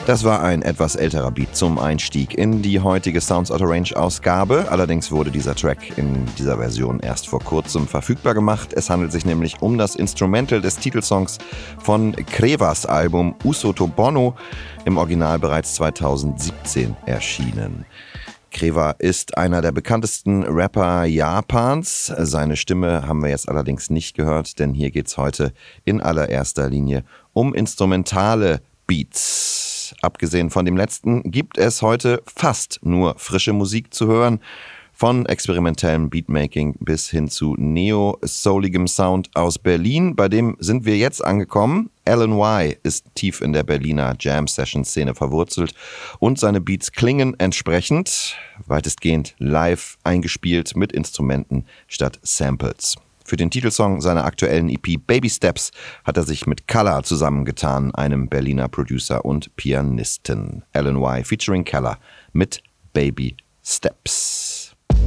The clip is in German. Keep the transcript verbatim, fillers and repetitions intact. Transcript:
Das war ein etwas älterer Beat zum Einstieg in die heutige Sounds Out of Range Ausgabe. Allerdings wurde dieser Track in dieser Version erst vor kurzem verfügbar gemacht. Es handelt sich nämlich um das Instrumental des Titelsongs von Krevas Album Uso to Bono, im Original bereits zweitausendsiebzehn erschienen. Kreva ist einer der bekanntesten Rapper Japans. Seine Stimme haben wir jetzt allerdings nicht gehört, denn hier geht's heute in allererster Linie um instrumentale Beats. Abgesehen von dem letzten gibt es heute fast nur frische Musik zu hören. Von experimentellem Beatmaking bis hin zu neo-souligem Sound aus Berlin. Bei dem sind wir jetzt angekommen. Alan Y ist tief in der Berliner Jam-Session-Szene verwurzelt und seine Beats klingen entsprechend, weitestgehend live eingespielt mit Instrumenten statt Samples. Für den Titelsong seiner aktuellen E P Baby Steps hat er sich mit Color zusammengetan, einem Berliner Producer und Pianisten. Alan Y featuring Color mit Baby Steps.